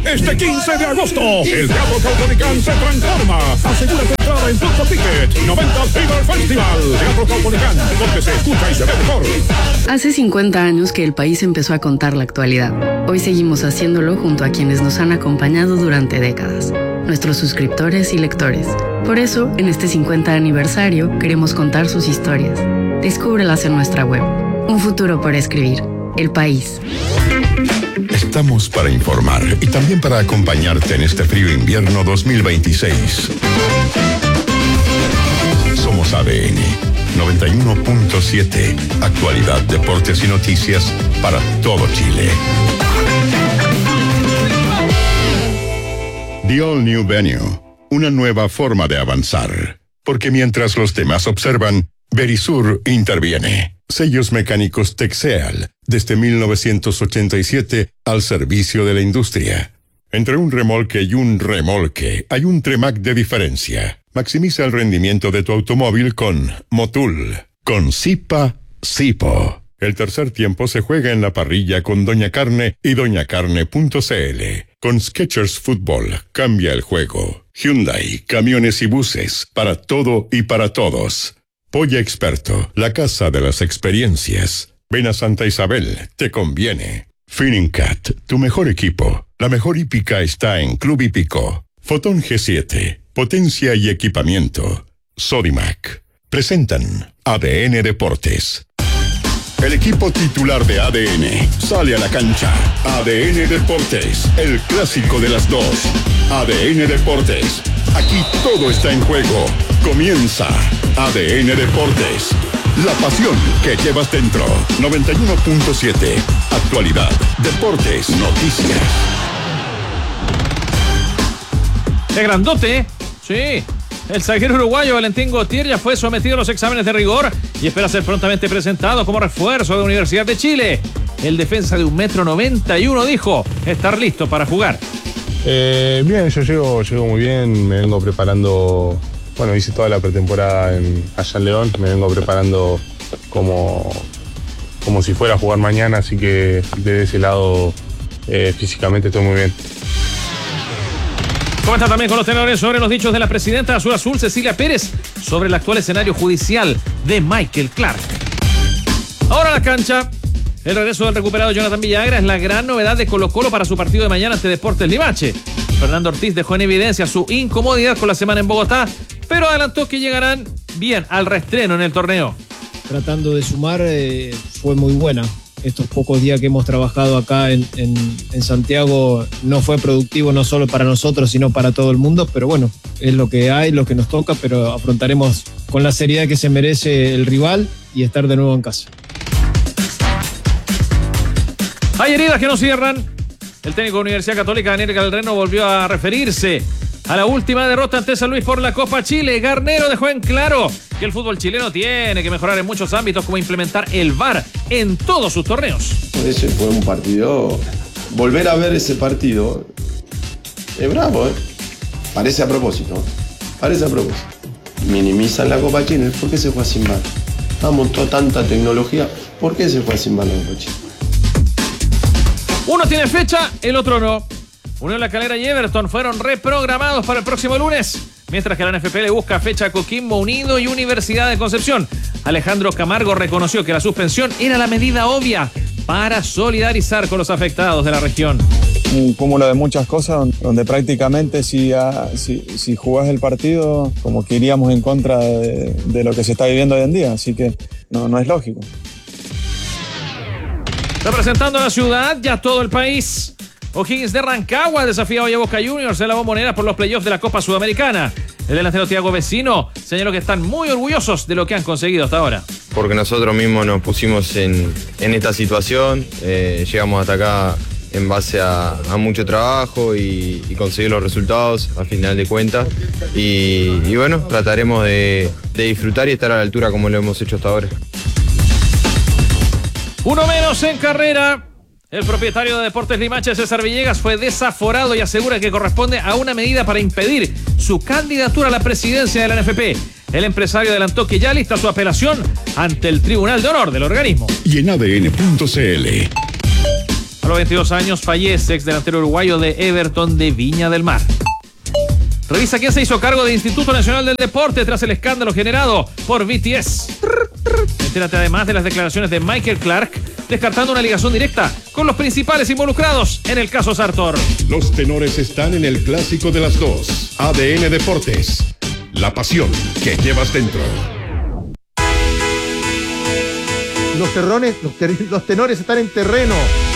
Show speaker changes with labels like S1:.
S1: Este 15 de agosto, el Teatro Caupolicán se transforma. Asegura tu entrada en Punto Ticket. 90 Fever Festival. Teatro Caupolicán, porque se escucha y se ve mejor.
S2: Hace 50 años que el país empezó a contar la actualidad. Hoy seguimos haciéndolo junto a quienes nos han acompañado durante décadas, nuestros suscriptores y lectores. Por eso, en este 50 aniversario, queremos contar sus historias. Descúbrelas en nuestra web. Un futuro por escribir. El País.
S3: Estamos para informar y también para acompañarte en este frío invierno 2026. Somos ADN 91.7. Actualidad, deportes y noticias para todo Chile. The All New Venue. Una nueva forma de avanzar. Porque mientras los demás observan, Verisur interviene. Sellos mecánicos Texeal, desde 1987 al servicio de la industria. Entre un remolque y un remolque hay un Tremac de diferencia. Maximiza el rendimiento de tu automóvil con Motul. Con Sipo. El tercer tiempo se juega en la parrilla con Doña Carne y doñacarne.cl. Con Skechers Fútbol, cambia el juego. Hyundai, camiones y buses, para todo y para todos. Polla Experto, la casa de las experiencias. Ven a Santa Isabel, te conviene. Finningcat, tu mejor equipo. La mejor hípica está en Club Hípico. Fotón G7, potencia y equipamiento. Sodimac. Presentan ADN Deportes. El equipo titular de ADN sale a la cancha. ADN Deportes, el clásico de las dos. ADN Deportes, aquí todo está en juego. Comienza ADN Deportes, la pasión que llevas dentro. 91.7, actualidad, deportes, noticias.
S4: ¡Qué grandote! Sí. El zaguero uruguayo Valentín Gautier ya fue sometido a los exámenes de rigor y espera ser prontamente presentado como refuerzo de la Universidad de Chile. El defensa de 1,91 m dijo estar listo para jugar.
S5: Bien, yo llego muy bien, me vengo preparando, hice toda la pretemporada allá en León, me vengo preparando como si fuera a jugar mañana, así que desde ese lado físicamente estoy muy bien.
S4: Comenta también con los tenores sobre los dichos de la presidenta Azul Azul, Cecilia Pérez, sobre el actual escenario judicial de Michael Clark. Ahora la cancha. El regreso del recuperado Jonathan Villagra es la gran novedad de Colo-Colo para su partido de mañana ante Deportes Limache. Fernando Ortiz dejó en evidencia su incomodidad con la semana en Bogotá, pero adelantó que llegarán bien al reestreno en el torneo.
S6: Tratando de sumar, fue muy buena. Estos pocos días que hemos trabajado acá en Santiago no fue productivo no solo para nosotros, sino para todo el mundo, pero bueno, es lo que hay, lo que nos toca, pero afrontaremos con la seriedad que se merece el rival y estar de nuevo en casa.
S4: Hay heridas que no cierran. El técnico de Universidad Católica, Daniel Galreno, volvió a referirse a la última derrota ante San Luis por la Copa Chile. Garnero dejó en claro que el fútbol chileno tiene que mejorar en muchos ámbitos, como implementar el VAR en todos sus torneos.
S7: Ese fue un partido, volver a ver ese partido, es bravo, ¿eh? Parece a propósito. Minimizan la Copa Chile, ¿por qué se juega sin VAR? Montó tanta tecnología, ¿por qué se juega sin VAR la Copa Chile?
S4: Uno tiene fecha, el otro no. Unión La Calera y Everton fueron reprogramados para el próximo lunes, mientras que la NFP le busca fecha a Coquimbo Unido y Universidad de Concepción. Alejandro Camargo reconoció que la suspensión era la medida obvia para solidarizar con los afectados de la región.
S8: Un cúmulo de muchas cosas, donde prácticamente si jugás el partido, como que iríamos en contra de lo que se está viviendo hoy en día, así que no es lógico.
S4: Representando a la ciudad y a todo el país, O'Higgins de Rancagua desafía hoy a Boca Juniors en la Bombonera por los playoffs de la Copa Sudamericana. El delantero Thiago Vecino señaló que están muy orgullosos de lo que han conseguido hasta ahora.
S9: Porque nosotros mismos nos pusimos en esta situación, llegamos hasta acá en base a mucho trabajo y conseguir los resultados al final de cuentas. Y bueno, trataremos de disfrutar y estar a la altura como lo hemos hecho hasta ahora.
S4: Uno menos en carrera. El propietario de Deportes Limache, César Villegas, fue desaforado y asegura que corresponde a una medida para impedir su candidatura a la presidencia de la NFP. El empresario adelantó que ya lista su apelación ante el Tribunal de Honor del organismo.
S3: Y en ADN.cl.
S4: los 22 años fallece, ex delantero uruguayo de Everton de Viña del Mar. Revisa quién se hizo cargo del Instituto Nacional del Deporte tras el escándalo generado por BTS. Entérate además de las declaraciones de Michael Clark, descartando una ligación directa con los principales involucrados en el caso Sartor.
S3: Los tenores están en el clásico de las dos. ADN Deportes. La pasión que llevas dentro.
S10: Los tenores están en terreno.